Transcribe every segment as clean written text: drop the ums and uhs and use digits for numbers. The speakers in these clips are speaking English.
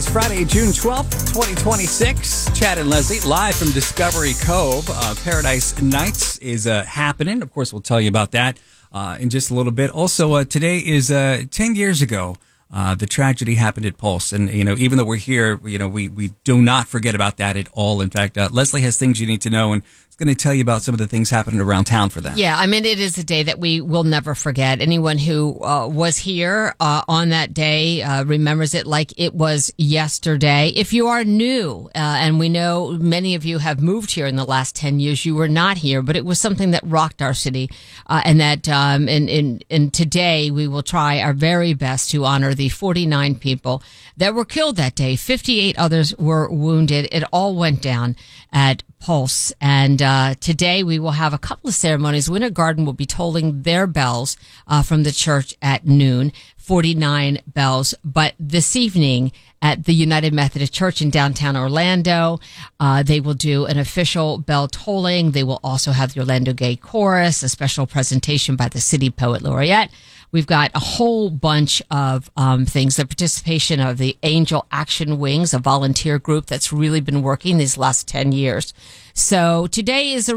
Friday, June 12th, 2026. Chad and Leslie, live from Discovery Cove. Paradise Nights is happening. Of course, we'll tell you about that in just a little bit. Also, today is 10 years ago. The tragedy happened at Pulse. And, even though we're here, we do not forget about that at all. In fact, Leslie has things you need to know and is going to tell you about some of the things happening around town for that. Yeah, I mean, it is a day that we will never forget. Anyone who was here on that day remembers it like it was yesterday. If you are new, and we know many of you have moved here in the last 10 years, you were not here, but it was something that rocked our city. And that and today we will try our very best to honor the 49 people that were killed that day. 58 others were wounded. It all went down at Pulse. And today we will have a couple of ceremonies. Winter Garden will be tolling their bells from the church at noon, 49 bells. But this evening at the United Methodist Church in downtown Orlando, they will do an official bell tolling. They will also have the Orlando Gay Chorus, a special presentation by the City Poet Laureate. We've got a whole bunch of things. The participation of the Angel Action Wings, a volunteer group that's really been working these last 10 years. So today is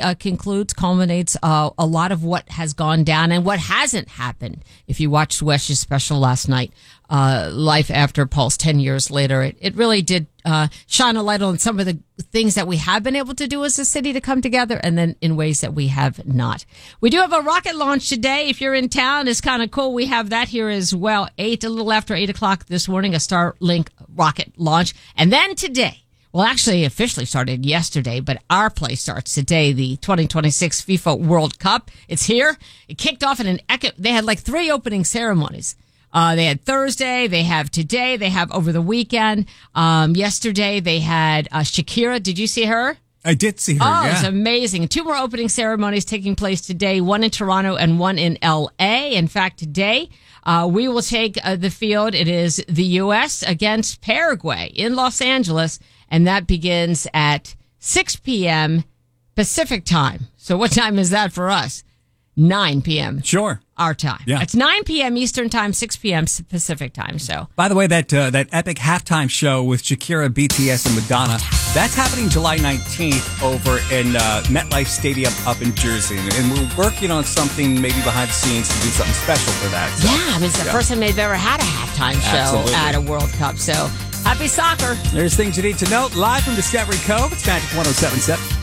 culminates a lot of what has gone down and what hasn't happened. If you watched Wesh's special last night, Life After Pulse, 10 years later, it really did shine a light on some of the things that we have been able to do as a city to come together, and then in ways that we have not. We do have a rocket launch today. If you're in town, it's kind of cool. We have that here as well. A little after 8 o'clock this morning, a Starlink rocket launch. And then today, well, actually officially started yesterday, but our play starts today, the 2026 FIFA World Cup. It's here. It kicked off in they had like 3 opening ceremonies. They had Thursday, they have today, they have over the weekend. Yesterday they had Shakira. Did you see her? I did see her, yeah. It's amazing. 2 more opening ceremonies taking place today, one in Toronto and one in L.A. In fact, today we will take the field. It is the U.S. against Paraguay in Los Angeles, and that begins at 6 p.m. Pacific time. So what time is that for us? 9 p.m. Sure. Our time. Yeah. It's 9 p.m. Eastern time, 6 p.m. Pacific time. So, by the way, that epic halftime show with Shakira, BTS, and Madonna, that's happening July 19th over in MetLife Stadium up in Jersey. And we're working on something maybe behind the scenes to do something special for that. So, yeah, I mean, it's the first time they've ever had a halftime show at a World Cup. So, happy soccer. There's things you need to know. Live from Discovery Cove, it's Magic 107.7.